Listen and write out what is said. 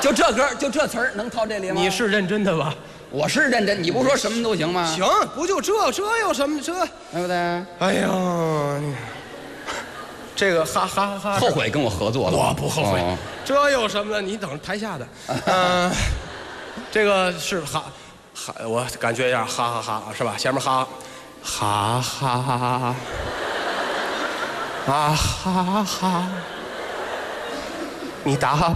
就这歌，就这词儿能套这里吗？ 你是认真的吧？ 我是认真，你不是说什么都行吗？ 行，不就这有什么这？ 对不对？ 哎呀，这个哈哈哈， 后悔跟我合作了？ 我不后悔， 哦这有什么的？你等台下的，这个是哈，我感觉一下哈哈哈是吧？前面哈，哈哈哈哈，啊哈哈，你打。